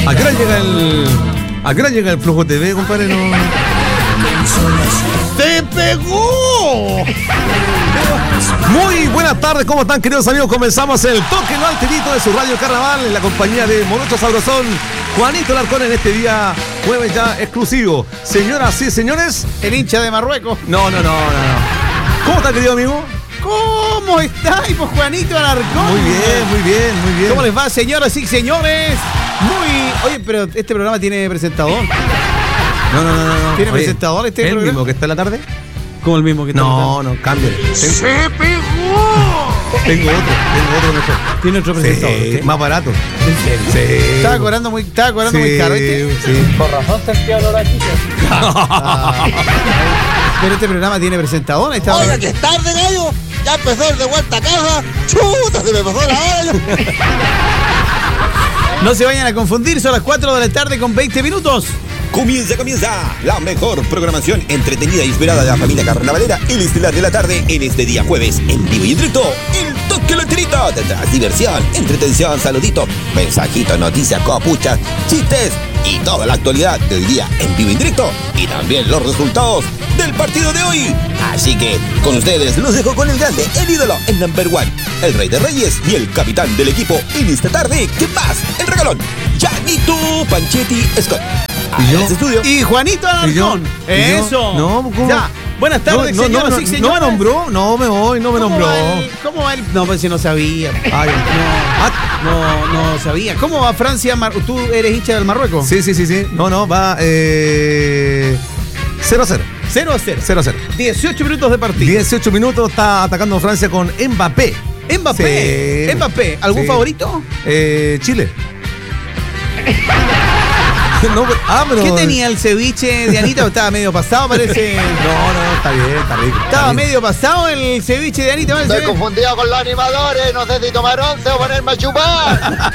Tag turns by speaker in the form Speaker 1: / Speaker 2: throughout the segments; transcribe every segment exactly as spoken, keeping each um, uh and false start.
Speaker 1: ¿A qué hora llega el... ¿A qué hora llega el Flujo T V, compadre? No... ¡Te pegó! Muy buenas tardes, ¿cómo están, queridos amigos? Comenzamos el toque no alterito de su Radio Carnaval en la compañía de Morocho Sabrosón, Juanito Alarcón, en este día jueves ya exclusivo. Señoras y señores,
Speaker 2: el hincha de Marruecos.
Speaker 1: No, no, no, no, no. ¿Cómo está, querido amigo?
Speaker 2: ¿Cómo estáis, pues, Juanito Alarcón?
Speaker 1: Muy bien, muy bien, muy bien.
Speaker 2: ¿Cómo les va, señoras y señores? Muy... Oye, pero este programa tiene presentador.
Speaker 1: No, no, no, no.
Speaker 2: ¿Tiene
Speaker 1: Oye,
Speaker 2: presentador este
Speaker 1: ¿el
Speaker 2: programa?
Speaker 1: mismo que está en la tarde?
Speaker 2: ¿Cómo el mismo que está
Speaker 1: No,
Speaker 2: en la tarde?
Speaker 1: no, cámbiale.
Speaker 2: ¡Se pegó!
Speaker 1: Tengo otro, tengo otro mejor.
Speaker 2: ¿Tiene otro presentador?
Speaker 1: Sí,
Speaker 2: ¿Usted?
Speaker 1: más barato.
Speaker 2: ¿En serio?
Speaker 1: Sí.
Speaker 2: Estaba cobrando muy, estaba cobrando
Speaker 1: Sí,
Speaker 2: muy caro, ¿viste?
Speaker 1: sí.
Speaker 3: Por razón sentía olor a chicha.
Speaker 2: Ah, pero este programa tiene presentador. Ahí está.
Speaker 4: Oiga, que es tarde, gallo. Ya empezó el de vuelta a casa. Chuta, se me pasó la hora.
Speaker 2: No se vayan a confundir, son las cuatro de la tarde con veinte minutos.
Speaker 5: Comienza, comienza la mejor programación entretenida e inspirada de la familia carnavalera, el estelar de la tarde en este día jueves, en vivo y en directo, el toque laterito, detrás diversión, entretención, saludito, mensajito, noticias, copuchas, chistes y toda la actualidad del día en vivo y en directo y también los resultados del partido de hoy. Así que con ustedes los dejo con el grande, el ídolo, el number one, el rey de reyes y el capitán del equipo en esta tarde. ¿Qué más? El regalón, Janito Panchetti Scott.
Speaker 1: ¿Y yo?
Speaker 5: Estudio.
Speaker 2: Y Juanito Alarcón.
Speaker 1: ¿Y yo? ¿Y yo?
Speaker 2: Eso.
Speaker 1: No, ¿cómo?
Speaker 2: Ya. Buenas tardes,
Speaker 1: no, no,
Speaker 2: señoras
Speaker 1: no,
Speaker 2: y
Speaker 1: no,
Speaker 2: señores.
Speaker 1: no me nombró, no me voy, no me
Speaker 2: ¿Cómo
Speaker 1: nombró.
Speaker 2: va el- ¿Cómo va el...? No, pues si no sabía.
Speaker 1: Ay,
Speaker 2: No, no, no sabía. ¿Cómo va Francia? Mar- ¿Tú eres hincha del Marruecos?
Speaker 1: sí, sí, sí, sí. No, no, va eh, cero a cero.
Speaker 2: cero a cero.
Speaker 1: cero a cero.
Speaker 2: dieciocho minutos de partido.
Speaker 1: dieciocho minutos, está atacando Francia con Mbappé.
Speaker 2: Mbappé.
Speaker 1: Sí.
Speaker 2: Mbappé. ¿Algún
Speaker 1: Sí.
Speaker 2: favorito?
Speaker 1: Eh, Chile. No, pero- ah, pero...
Speaker 2: ¿Qué tenía el ceviche de Anita? ¿Estaba medio pasado, parece?
Speaker 1: No, no, está bien, está rico. está
Speaker 2: Estaba
Speaker 1: rico.
Speaker 2: medio pasado el ceviche de Anita,
Speaker 4: Estoy
Speaker 2: parece.
Speaker 4: confundido con los animadores. No sé si tomar once o ponerme a chupar.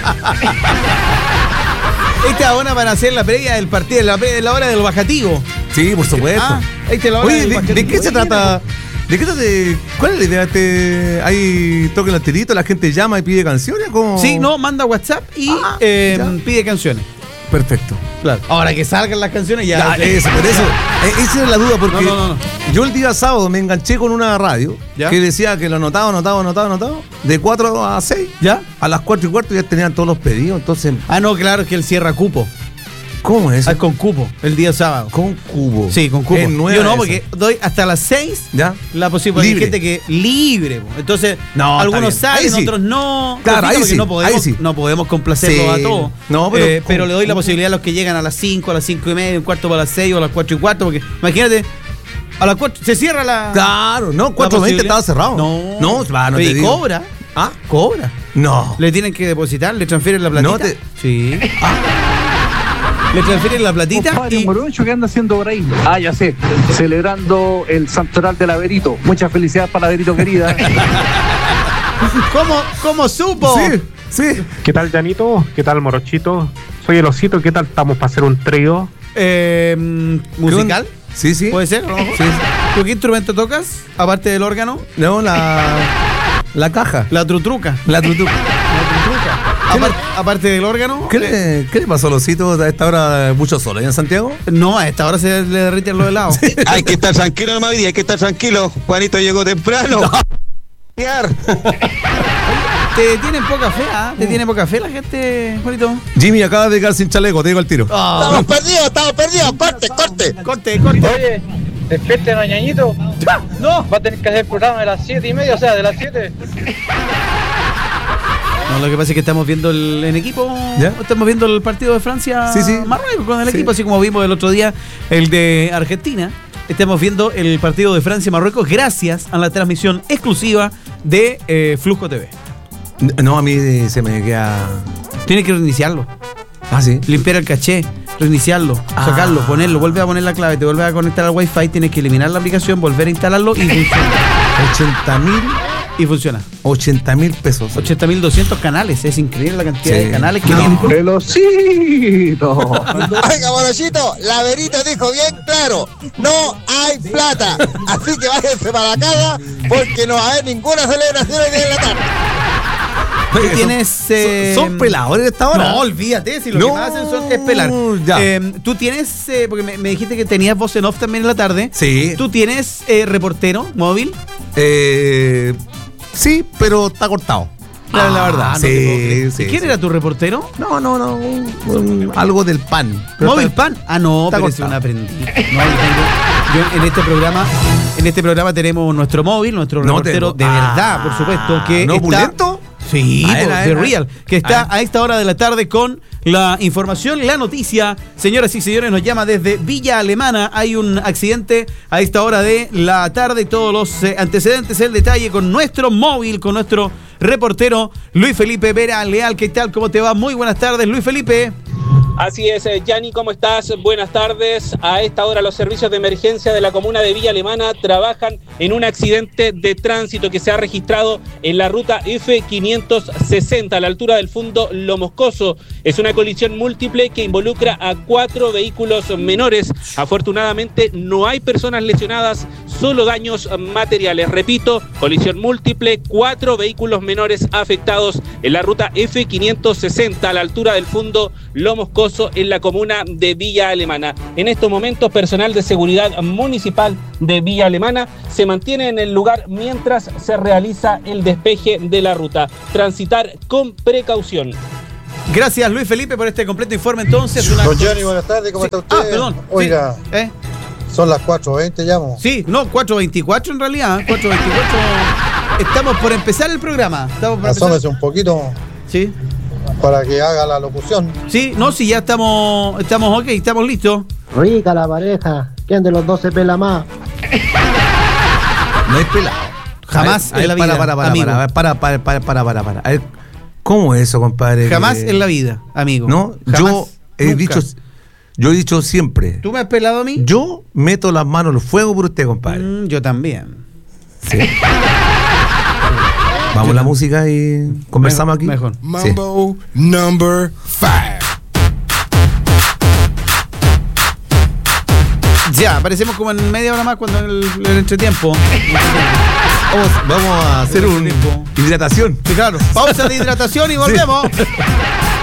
Speaker 2: Esta es buena para hacer la previa del partido, la, previa, la hora del bajativo.
Speaker 1: Sí, por supuesto.
Speaker 2: Ah, esta es la hora
Speaker 1: Oye,
Speaker 2: del
Speaker 1: ¿de,
Speaker 2: bajativo.
Speaker 1: de qué se trata? ¿De qué se ¿Cuál es la idea? Este, ¿Hay toque en los tiritos? ¿La gente llama y pide canciones? ¿Cómo?
Speaker 2: Sí, no, manda WhatsApp y
Speaker 1: Ah,
Speaker 2: eh,
Speaker 1: ya.
Speaker 2: pide canciones.
Speaker 1: Perfecto.
Speaker 2: Claro. Ahora que salgan las canciones ya.
Speaker 1: Ya, eso, por eso. eh, Esa es la duda, porque
Speaker 2: No, no, no, no.
Speaker 1: yo el día sábado me enganché con una radio
Speaker 2: ¿Ya?
Speaker 1: que decía que lo anotaba, anotaba, anotaba, anotaba. De cuatro a seis.
Speaker 2: ¿Ya?
Speaker 1: A las cuatro y cuarto ya tenían todos los pedidos. Entonces,
Speaker 2: Ah, no, claro, es que él cierra cupo.
Speaker 1: ¿cómo es
Speaker 2: Ah,
Speaker 1: eso?
Speaker 2: con cupo, el día sábado.
Speaker 1: Con cubo.
Speaker 2: Sí, con cupo.
Speaker 1: Es nueva
Speaker 2: Yo no,
Speaker 1: esa.
Speaker 2: porque doy hasta las seis
Speaker 1: ¿Ya?
Speaker 2: la posibilidad. Hay
Speaker 1: Libre.
Speaker 2: gente que libre. po. Entonces,
Speaker 1: No,
Speaker 2: algunos
Speaker 1: está bien.
Speaker 2: salen,
Speaker 1: Ahí sí.
Speaker 2: otros no.
Speaker 1: Claro,
Speaker 2: Lógico,
Speaker 1: ahí
Speaker 2: porque
Speaker 1: sí,
Speaker 2: no podemos,
Speaker 1: ahí sí.
Speaker 2: no podemos complacerlos
Speaker 1: Sí.
Speaker 2: a todos.
Speaker 1: No, pero-
Speaker 2: Eh, pero le doy la
Speaker 1: ¿cómo?
Speaker 2: posibilidad a los que llegan a las cinco, a las cinco y media, un cuarto para las seis o a las cuatro y cuarto, porque imagínate, a las cuatro se cierra la.
Speaker 1: Claro, no,
Speaker 2: la
Speaker 1: cuatro veinte
Speaker 2: posibilidad.
Speaker 1: estaba cerrado.
Speaker 2: No,
Speaker 1: no, va, no
Speaker 2: Oye,
Speaker 1: te digo.
Speaker 2: cobra.
Speaker 1: ¿Ah?
Speaker 2: Cobra.
Speaker 1: No.
Speaker 2: Le tienen que depositar, le transfieren la platita.
Speaker 1: No te-
Speaker 2: Sí. Le transfieren la platita
Speaker 3: Compadre
Speaker 2: y.
Speaker 3: Morocho, ¿qué anda haciendo por ahí? Ah, ya sé, celebrando el santoral del Averito. Mucha felicidad para la Averito querida.
Speaker 2: ¿Cómo, cómo supo?
Speaker 1: Sí, sí.
Speaker 6: ¿Qué tal, Janito? ¿Qué tal, Morochito? Soy el Osito. ¿Qué tal estamos para hacer un trío?
Speaker 2: Eh, ¿Musical?
Speaker 1: Sí, sí.
Speaker 2: ¿Puede ser? ¿no?
Speaker 1: Sí, sí.
Speaker 2: ¿Tú qué instrumento tocas? Aparte del órgano.
Speaker 1: No, la. La caja.
Speaker 2: La trutruca.
Speaker 1: La tutu.
Speaker 2: La trutruca. Apar- aparte del órgano.
Speaker 1: ¿Qué le, ¿Qué le pasó a los ositos a esta hora? ¿Mucho sol allá en Santiago?
Speaker 2: No, a esta hora se le derriten los helados.
Speaker 7: Hay que estar tranquilo, nomás, hay que estar tranquilo. Juanito llegó temprano.
Speaker 2: Te tienen poca fe, ¿ah? Te tiene poca fe la gente, Juanito.
Speaker 1: Jimmy, acaba de quedar sin chaleco, te digo al tiro.
Speaker 2: Ah,
Speaker 4: Estamos perdidos, estamos perdidos. Corte, corte.
Speaker 2: corte, corte.
Speaker 3: Oye, despierten a Ñañito.
Speaker 2: No.
Speaker 3: Va a tener que hacer el programa de las siete y media, o sea, de las siete.
Speaker 2: No, lo que pasa es que estamos viendo el, en equipo.
Speaker 1: ¿Ya?
Speaker 2: Estamos viendo el partido de Francia.
Speaker 1: Sí, sí.
Speaker 2: Marruecos con el
Speaker 1: Sí.
Speaker 2: equipo, así como vimos el otro día el de Argentina. Estamos viendo el partido de Francia-Marruecos gracias a la transmisión exclusiva de eh, Flujo T V.
Speaker 1: No, a mí eh, se me queda.
Speaker 2: Tiene que reiniciarlo,
Speaker 1: Ah, sí.
Speaker 2: limpiar el caché, reiniciarlo,
Speaker 1: Ah.
Speaker 2: sacarlo, ponerlo, volver a poner la clave, te vuelves a conectar al Wi-Fi, tienes que eliminar la aplicación, volver a instalarlo y funciona.
Speaker 1: ochenta mil.
Speaker 2: Y funciona.
Speaker 1: ochenta mil pesos.
Speaker 2: ochenta mil doscientos canales, es increíble la cantidad
Speaker 1: Sí.
Speaker 2: de canales que
Speaker 1: No.
Speaker 2: tiene.
Speaker 3: El Osito.
Speaker 4: Oiga, Morochito, la Verito dijo bien claro, no hay plata. Así que váyanse para la casa porque no va a haber ninguna celebración hoy día en la tarde.
Speaker 2: Tú tienes... Eh,
Speaker 1: ¿Son, son peladores en esta hora?
Speaker 2: No, olvídate, si lo
Speaker 1: No,
Speaker 2: que más hacen son, es pelar.
Speaker 1: ya.
Speaker 2: Eh, tú tienes, eh, porque me, me dijiste que tenías voz en off también en la tarde.
Speaker 1: Sí.
Speaker 2: ¿Tú tienes eh, reportero móvil?
Speaker 1: Eh, sí, pero está cortado. La, la verdad.
Speaker 2: no te puedo creer.
Speaker 1: sí, sí.
Speaker 2: ¿Quién
Speaker 1: sí.
Speaker 2: era tu reportero?
Speaker 1: No, no, no. un- un- algo del pan. Pero
Speaker 2: ¿Móvil
Speaker 1: está-
Speaker 2: Pan? Ah, no,
Speaker 1: está
Speaker 2: pero es
Speaker 1: cortado.
Speaker 2: un aprendiz. No, yo, tengo- yo en este programa, en este programa tenemos nuestro móvil, nuestro
Speaker 1: No
Speaker 2: reportero
Speaker 1: tengo.
Speaker 2: de verdad,
Speaker 1: Ah,
Speaker 2: por supuesto, que
Speaker 1: ¿no
Speaker 2: está,
Speaker 1: opulento?
Speaker 2: Sí,
Speaker 1: A ver,
Speaker 2: po,
Speaker 1: a ver,
Speaker 2: de
Speaker 1: a ver.
Speaker 2: Real, que
Speaker 1: A
Speaker 2: está
Speaker 1: ver.
Speaker 2: a esta hora de la tarde con la información, la noticia. Señoras y señores, nos llama desde Villa Alemana. Hay un accidente a esta hora de la tarde. Todos los eh, antecedentes, el detalle con nuestro móvil, con nuestro reportero Luis Felipe Vera Leal. ¿Qué tal? ¿Cómo te va? Muy buenas tardes, Luis Felipe.
Speaker 8: Así es, Yanni, ¿cómo estás? Buenas tardes. A esta hora los servicios de emergencia de la comuna de Villa Alemana trabajan en un accidente de tránsito que se ha registrado en la ruta F quinientos sesenta a la altura del Fundo Lo Moscoso. Es una colisión múltiple que involucra a cuatro vehículos menores. Afortunadamente no hay personas lesionadas, solo daños materiales. Repito, colisión múltiple, cuatro vehículos menores afectados en la ruta F quinientos sesenta a la altura del Fundo Lo Moscoso en la comuna de Villa Alemana. En estos momentos, personal de seguridad municipal de Villa Alemana se mantiene en el lugar mientras se realiza el despeje de la ruta. Transitar con precaución.
Speaker 2: Gracias, Luis Felipe, por este completo informe. Entonces, una...
Speaker 9: Don Gianni, buenas tardes, ¿cómo
Speaker 2: Sí.
Speaker 9: está usted?
Speaker 2: Ah, perdón.
Speaker 9: Oiga,
Speaker 2: Sí. ¿Eh?
Speaker 9: son las cuatro veinte, llamo.
Speaker 2: Sí, no, cuatro veinticuatro en realidad. ¿eh? cuatro veinticuatro. Estamos por empezar el programa. Estamos por empezar.
Speaker 9: Asómese un poquito
Speaker 2: Sí.
Speaker 9: para que haga la locución.
Speaker 2: Sí, no, sí, ya estamos, estamos ok, estamos listos.
Speaker 10: Rica la pareja. ¿Quién de los dos se pela más?
Speaker 1: No hay pelado.
Speaker 2: Jamás
Speaker 1: A ver,
Speaker 2: en la
Speaker 1: para,
Speaker 2: vida,
Speaker 1: Para, para,
Speaker 2: amigo.
Speaker 1: para, para, para, para, para, para, para. A ver, ¿cómo es eso, compadre?
Speaker 2: Jamás
Speaker 1: Que-
Speaker 2: en la vida, amigo.
Speaker 1: No,
Speaker 2: Jamás,
Speaker 1: yo he
Speaker 2: nunca.
Speaker 1: dicho, yo he dicho siempre,
Speaker 2: ¿Tú me has pelado a mí?
Speaker 1: yo meto las manos en el fuego por usted, compadre.
Speaker 2: Mm, yo también.
Speaker 1: Sí. Vamos a la música y conversamos aquí.
Speaker 2: Mejor.
Speaker 1: Sí.
Speaker 11: Mambo number five.
Speaker 2: Ya, aparecemos como en media hora más cuando en el, el entretiempo.
Speaker 1: Vamos, vamos a hacer un hidratación.
Speaker 2: Sí, claro. Pausa de hidratación y volvemos.